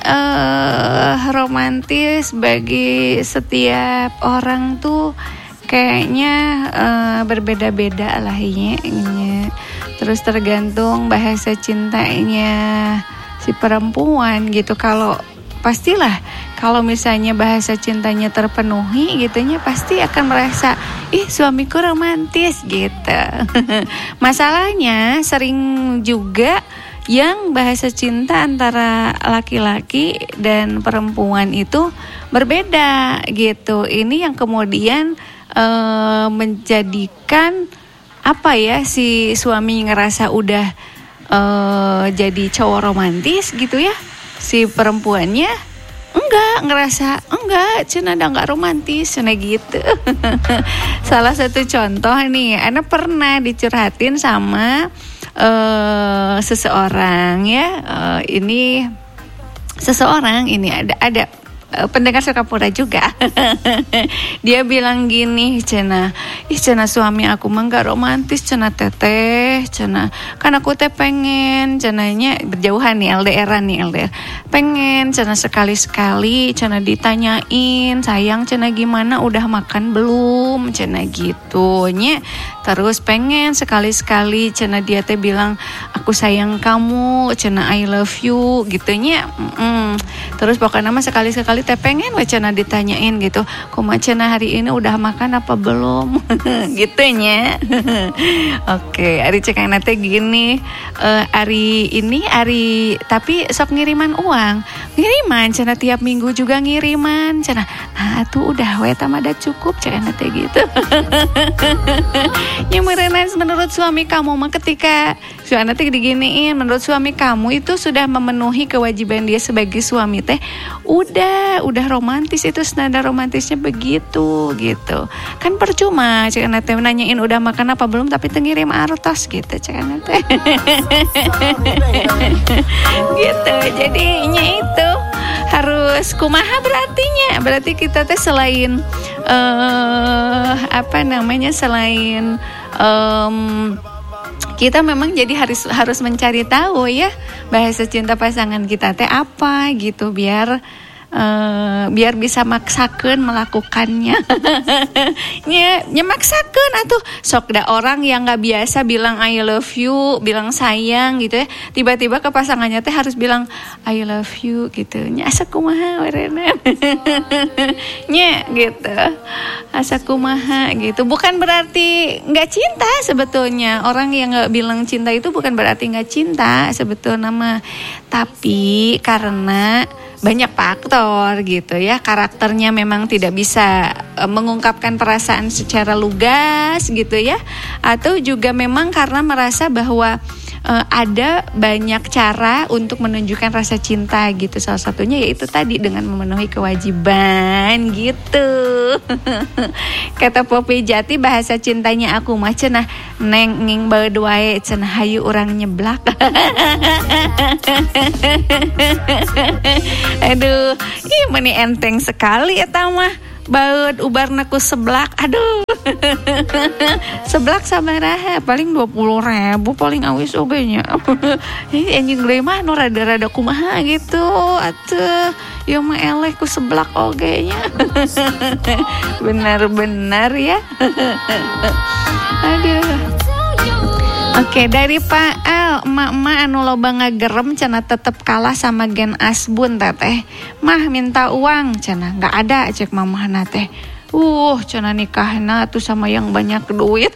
romantis bagi setiap orang tuh kayaknya berbeda-beda lah ya. Terus tergantung bahasa cintanya si perempuan gitu. Kalau pastilah kalau misalnya bahasa cintanya terpenuhi gitunya, pasti akan merasa suamiku romantis gitu. Masalahnya sering juga yang bahasa cinta antara laki-laki dan perempuan itu berbeda gitu. Ini yang kemudian menjadikan si suami ngerasa udah jadi cowok romantis gitu ya, si perempuannya enggak cenah enggak romantis cenah gitu. Salah satu contoh nih, Ana pernah dicurhatin sama seseorang ya. Ini seseorang ini ada pendengar Sukapura juga. Dia bilang gini, cenah suami aku mah gak romantis cenah teteh, cenah kan aku teh pengen cenahnya berjauhan nih, LDR pengen cenah sekali-sekali cenah ditanyain, sayang cenah gimana, udah makan belum cenah gitu nya. Terus pengen sekali-sekali cenah dia teh bilang aku sayang kamu cenah, I love you gitu nya. Terus pokoknya mah sekali-sekali teh pengen cenah ditanyain gitu, kumaha cenah hari ini udah makan apa belum gitu nya. Oke, ari cek ana teh gini, ari tapi sok ngiriman uang. Ngiriman cenah tiap minggu juga ngiriman cenah. Nah, tuh udah we tamada cukup cek ana teh gitu. Yang menurut suami kamu mah ketika suami teh diginiin, menurut suami kamu itu sudah memenuhi kewajiban dia sebagai suami teh, udah romantis, itu nada romantisnya begitu gitu. Kan percuma cek ana teh nanyain udah makan apa belum tapi teu ngirim artos gitu cek ana teh. Gitu. Jadinya itu harus kumaha berarti kita teh selain selain kita memang jadi harus mencari tahu ya bahasa cinta pasangan kita teh apa gitu, biar bisa maksakeun melakukannya. nya maksakeun atuh. Sok da orang yang enggak biasa bilang I love you, bilang sayang gitu ya, tiba-tiba ke pasangannya teh harus bilang I love you gitu. Nya asa kumaha werena. Nya gitu. Asa kumaha gitu. Bukan berarti enggak cinta sebetulnya. Orang yang enggak bilang cinta itu bukan berarti enggak cinta sebetulnya mah. Tapi karena banyak faktor gitu ya, karakternya memang tidak bisa mengungkapkan perasaan secara lugas gitu ya, atau juga memang karena merasa bahwa ada banyak cara untuk menunjukkan rasa cinta gitu. Salah satunya yaitu tadi dengan memenuhi kewajiban gitu. Kata Popi Jati, bahasa cintanya aku mah cenah neng nging baeud wae cenah hayu urang nyeblak. Aduh, ih meni enteng sekali eta mah. Baeud ubarna ku seblak. Aduh. Seblak sabaraha? Paling 20.000 paling awis oge nya. Ini anjing gede mah nu rada-rada kumaha gitu. Atuh, ieu mah eleh ku seblak oge nya. Benar-benar ya. Aduh. Oke, dari Pak Al, emak-emak anu loba ngagerem cenah tetep kalah sama Gen Asbun teteh. Mah minta uang cenah, enggak ada cek mamahna teh. Cenah nikahna tuh sama yang banyak duit.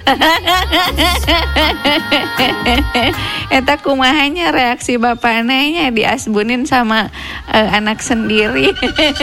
Eta kumahanya reaksi bapaknya di asbunin sama anak sendiri.